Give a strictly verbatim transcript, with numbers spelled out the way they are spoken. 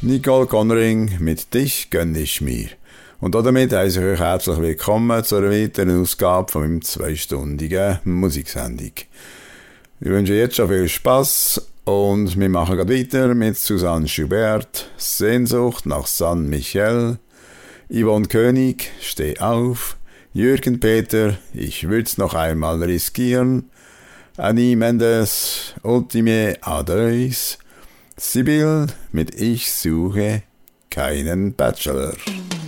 Nicole Conring mit «Dich gönn ich mir». Und damit heiße ich euch herzlich willkommen zu einer weiteren Ausgabe von meinem zweistündigen Musiksendung. Ich wünsche jetzt schon viel Spass und wir machen gerade weiter mit Susanne Schubert, «Sehnsucht nach San Michel», Yvonne König, «Steh auf», Jürgen Peter, «Ich will's noch einmal riskieren», Annie Mendes, «Ultime Adreus», Sibyl mit «Ich suche keinen Bachelor».